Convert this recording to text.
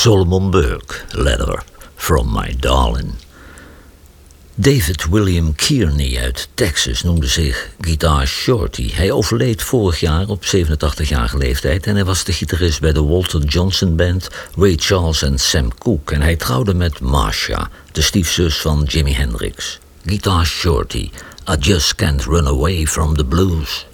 Solomon Burke, Letter from My Darling. David William Kearney uit Texas noemde zich Guitar Shorty. Hij overleed vorig jaar op 87-jarige leeftijd en hij was de gitarist bij de Walter Johnson Band, Ray Charles en Sam Cooke. En hij trouwde met Marcia, de stiefzus van Jimi Hendrix. Guitar Shorty, I just can't run away from the blues.